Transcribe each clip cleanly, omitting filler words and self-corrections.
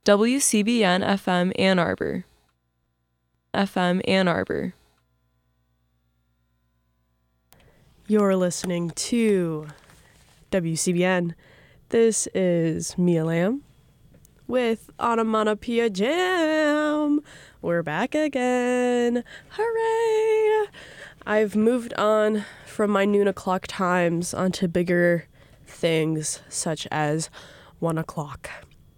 WCBN FM Ann Arbor. FM Ann Arbor. You're listening to WCBN. This is Mia Lamb with Onomatopoeia Jam. We're back again. Hooray! I've moved on from my noon o'clock times onto bigger things such as 1 o'clock.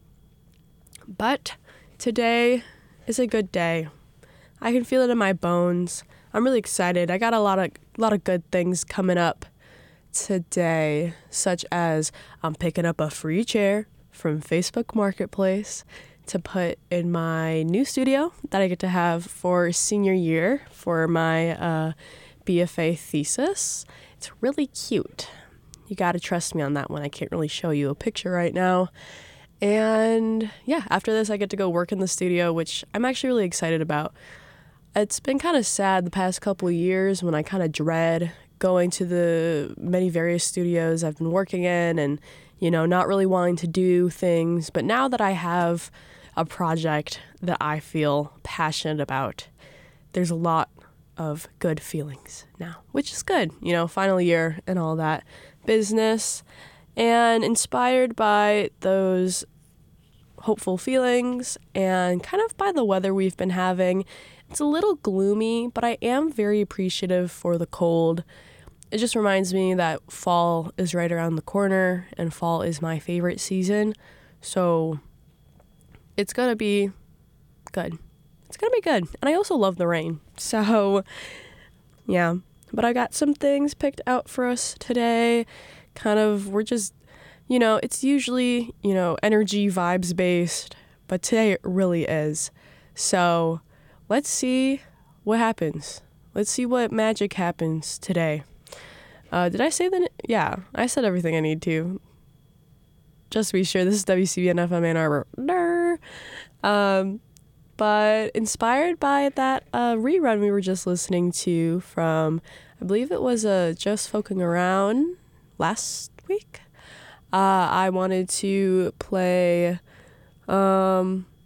But today is a good day. I can feel it in my bones. I'm really excited. I got a lot of good things coming up today, such as I'm picking up a free chair from Facebook Marketplace to put in my new studio that I get to have for senior year for my BFA thesis. It's really cute. You gotta trust me on that one. I can't really show you a picture right now. And yeah, after this I get to go work in the studio, which I'm actually really excited about. It's been kind of sad the past couple of years when I kind of dread going to the many various studios I've been working in and, not really wanting to do things. But now that I have a project that I feel passionate about, there's a lot of good feelings now, which is good, final year and all that business. And inspired by those hopeful feelings and kind of by the weather we've been having, it's a little gloomy, but I am very appreciative for the cold. It just reminds me that fall is right around the corner, and fall is my favorite season. So it's going to be good. It's going to be good. And I also love the rain. So, yeah. But I got some things picked out for us today. We're just, it's usually, energy vibes based, but today it really is. So let's see what happens. Let's see what magic happens today. Did I say that? Yeah, I said everything I need to. Just to be sure, this is WCBN FM Ann Arbor. But inspired by that rerun we were just listening to from, I believe it was Just Folking Around last week. I wanted to play, I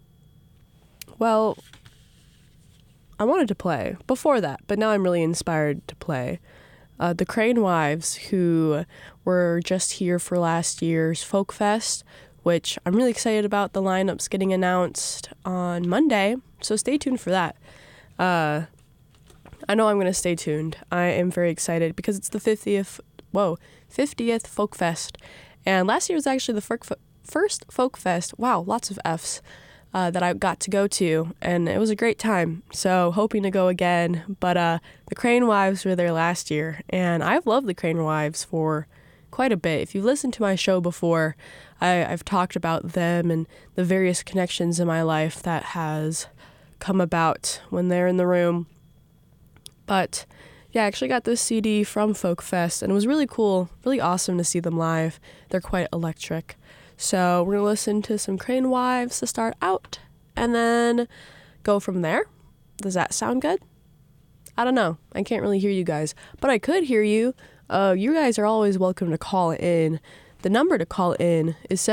wanted to play before that, but now I'm really inspired to play the Crane Wives, who were just here for last year's Folk Fest, which I'm really excited about. The lineup's getting announced on Monday, so stay tuned for that. I know I'm going to stay tuned. I am very excited because it's the 50th Folk Fest, and last year was actually the first Folk Fest. Wow, lots of Fs. That I got to go to, and it was a great time. So hoping to go again. But the Crane Wives were there last year, and I've loved the Crane Wives for quite a bit. If you've listened to my show before, I've talked about them and the various connections in my life that has come about when they're in the room. But yeah, I actually got this CD from Folk Fest, and it was really cool, really awesome to see them live. They're quite electric. So we're going to listen to some Crane Wives to start out and then go from there. Does that sound good? I don't know. I can't really hear you guys, but I could hear you. You guys are always welcome to call in. The number to call in is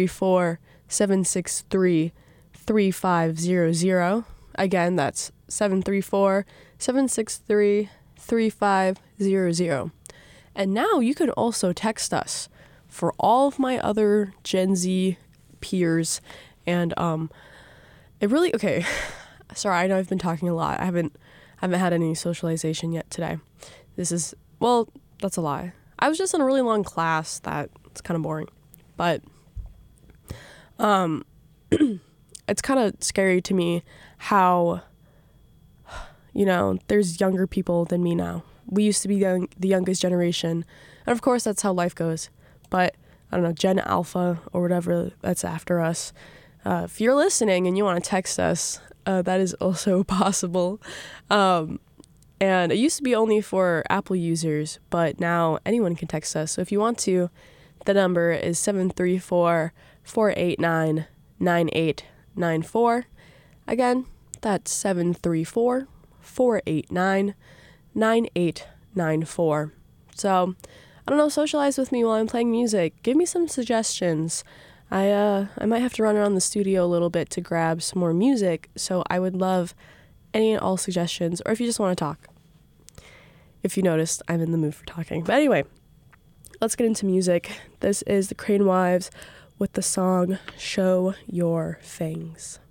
734-763-3500. Again, that's 734-763-3500. And now you can also text us. For all of my other Gen Z peers, and it really, okay, sorry, I know I've been talking a lot. I haven't had any socialization yet today. That's a lie. I was just in a really long class it's kind of boring, but it's kind of scary to me how, there's younger people than me now. We used to be the youngest generation, and of course that's how life goes. But, I don't know, Gen Alpha or whatever that's after us. If you're listening and you want to text us, that is also possible. And it used to be only for Apple users, but now anyone can text us. So if you want to, the number is 734-489-9894. Again, that's 734-489-9894. So, I don't know, socialize with me while I'm playing music. Give me some suggestions. I might have to run around the studio a little bit to grab some more music, so I would love any and all suggestions, or if you just want to talk. If you noticed, I'm in the mood for talking. But anyway, let's get into music. This is the Crane Wives with the song Show Your Fangs.